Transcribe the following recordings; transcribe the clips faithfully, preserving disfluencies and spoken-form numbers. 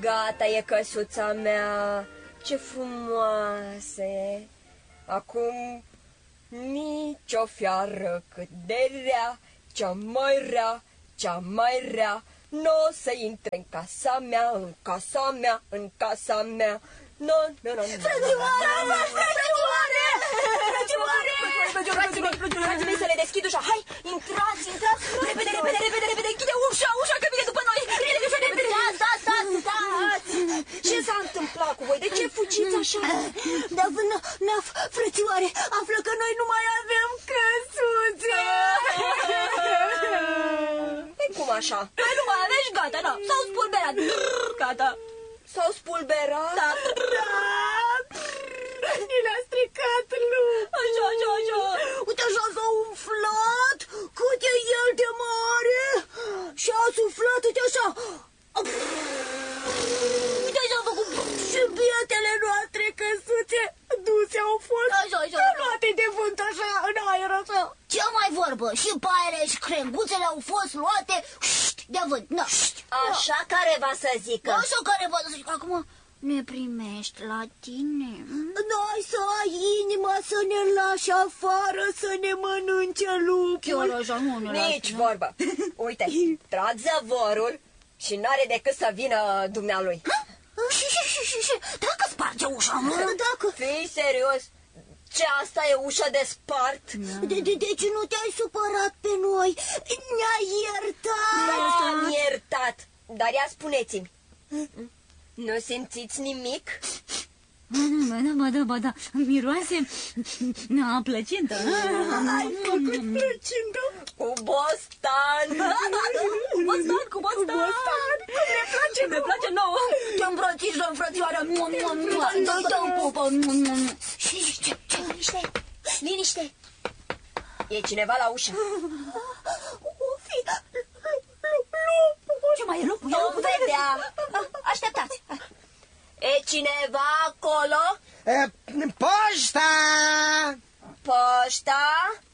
Gata e căsuța mea, ce frumoasă e. Acum nicio fiară cât de rea, cea mai rea, cea mai rea, n-o să intre în casa mea, în casa mea, în casa mea. No, no, no, no. Frățioare! Frățioare! Frățioare! Frații mei, să le deschid ușa. Hai, intrați, intrați. Repede, repede, repede, repede. Închide ușa, ușa, că vine după noi. Repede, repede, repede. Stați, stați, stați, stați! Ce s-a întâmplat cu voi? De ce fugiți așa? Dar, Naf, frățioare, află că noi nu mai avem căsuțe! E cum așa? Noi nu mai avem și gata, da. S-au spulberat. Gata. S-au spulberat? Da. Ni le-a stricat lup. Așa, așa, așa. Uite așa s-a umflat. Cât e el de mare. Și a suflat, uite așa. Uite așa a făcut. Și bietele noastre căsuțe duse au fost. Așa, așa. Luate de vânt așa, în aer așa. Ce mai vorbă? Și paiele și crenguțele au fost luate de vânt. Da. Așa careva să zică. Așa careva să zică. Acum ne primești la tine? N-ai să ai inima să ne lași afară, să ne mănânce lupul. Chiar așa, nu ne Nici vorbă. Uite, trag zăvorul și n-are decât să vină dumnealui. Și, și, și, și, și, dacă sparge ușa, nu? Dacă... Fii serios? Ce, asta e ușa de spart? De, de, deci nu te-ai supărat pe noi? Ne-ai iertat? M-am iertat. Dar ia spuneți-mi, nu simțiți nimic? Ba da, ba da, ba da, miroase a plăcintă. Ai făcut plăcintă? Cu bostan. Cu bostan, cu bostan. Cum ne place, ne place nouă. Te îmbrățișăm, frățioară. Dă-i-te-o pupă. Și ce? Liniște, liniște. E cineva la ușă. O fi lupul. Ce mai e lupul? Nu vedea. Așteptați. E cineva acolo? E, poșta! Poșta?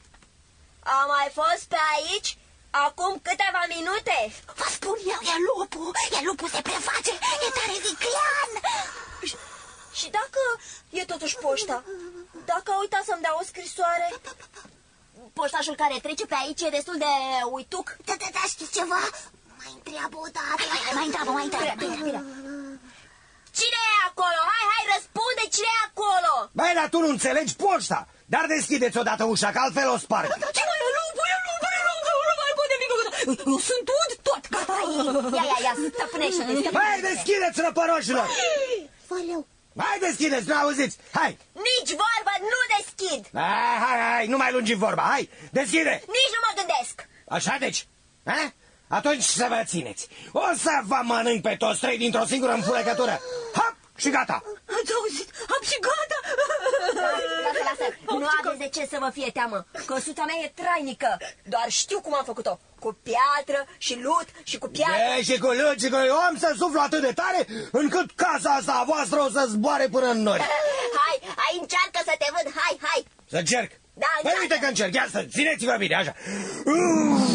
A mai fost pe aici acum câteva minute. Vă spun eu, e lupul. E lupul, se preface. E tare viclean. Și, și dacă e totuși poșta? Dacă a uitat să-mi dea o scrisoare? Poștașul care trece pe aici e destul de uituc. Da, da, da, știți ceva? Mai întreabă o dată. Hai, hai, mai întreabă, mai întreabă. Bine, bine, bine. Cine e acolo? Hai, hai, răspunde, cine e acolo? Băi, dar tu nu înțelegi poșta. Dar deschideți odată ușa, că altfel o sparg. Ce mai e lupul? E lupul, e lupul, nu mai pot nimic. Eu sunt ud tot, gata. Ia, ia, ia, stăpânește-te. Băi, deschideți, răpăroșilor. Valeu. Hai, deschideți, nu auziți, hai. Nici vorba, nu deschid. Hai, hai, hai, nu mai lungi vorba, hai, deschide. Nici nu mă gândesc. Așa deci, ha? Atunci să vă țineți. O să vă mănânc pe toți trei dintr-o singură înfurăcătură. Hop, și gata. Ați auzit? Am și gata. Lasă, lasă, nu aveți de ce să vă fie teamă. Căsuța mea e trainică. Doar știu cum am făcut-o. Cu piatră și lut și cu piatră. E, și cu lut și cu... Eu am să suflu atât de tare încât casa asta a voastră o să zboare până în nori. Hai, hai, încearcă să te văd, hai, hai. Să încerc? Da, Păi uite că încerc, ia să țineți-vă bine, așa. Uh!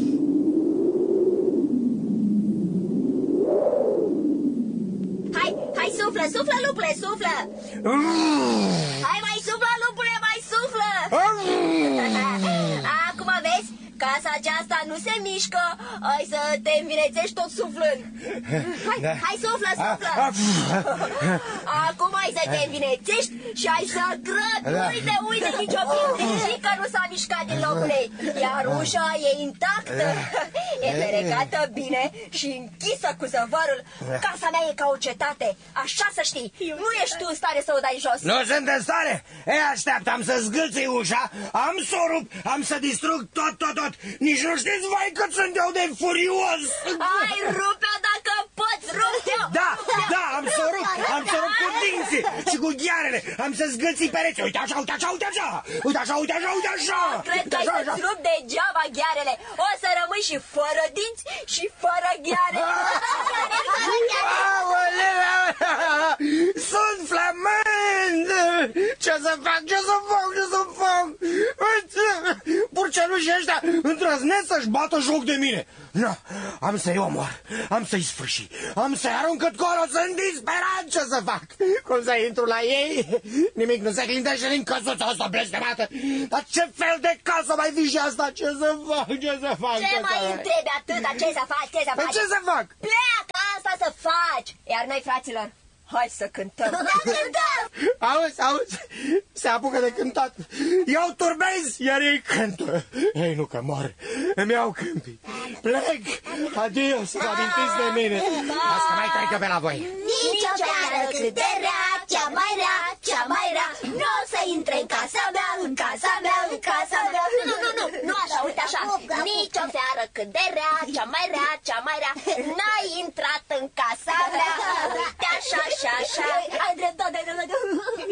Hai, hai, suflă, suflă, lupule, suflă. Hai, mai suflă, lupule, mai suflă. Acum vezi, casa aceasta nu se mișcă. Hai să te învinețești tot suflând. Hai, Da. hai, suflă, suflă. Acum hai să te învinețești și hai să grăt. Da. Uite, uite, nicio pietrică nu s-a mișcat din locul ei. Iar ușa e intactă. E ferecată bine și închisă cu zăvarul. Casa mea e ca o cetate. Așa să știi. Nu ești tu în stare să o dai jos. Nu sunt în stare? E, așteaptă, am să zgâlțui ușa, am să o rup, am să distrug tot, tot, tot. Nici nu știți, vai, cât sunt eu de furios. Hai, rupe-o dacă poți, rupe-o. Da, da, am să o rup, am să o rup cu dinții și cu ghearele. Am să zgâlții pereții. Uite așa, uite așa, uite așa. Uite așa, uite așa, uite așa. Cred că ai să-ți rup degeaba ghearele. O să rămâi și fără dinți și fără gheare. Aoleu, sunt flămând. Ce să fac, ce să fac, ce să fac? Pur porcelușii ăștia îndrăznesc să-și bată joc de mine. No, am să-i omor, am să-i sfârși, am să-i arunc colo, sunt disperat, ce să fac? Cum să intru la ei? Nimic nu se clintește din căsuța asta blestemată. Dar ce fel de casă mai fi și asta? Ce să fac, ce să fac? Ce mai întrebi atâta? Ce să faci, ce să faci? Ce să fac? Pleacă, asta să faci! Iar noi, fraților, hai să cântăm! Da, cântăm! Auzi, auzi, se apucă de cântat. Eu turbez, iar ei cântă. Ei, nu că mor, îmi iau câmpii. Plec, adio, să vă amintiți de mine. Las că mai trec eu pe la voi. Nici o fiară cât de rea, cea mai rea, cea mai rea, nu o să intre în casa mea, în casa mea, în casa mea. Nu, nu, nu, nu așa, uite așa. Nici o fiară cât de rea, cea mai rea, cea mai rea, n-ai intrat în casa mea. Uite așa, așa, așa. Ai dreptate,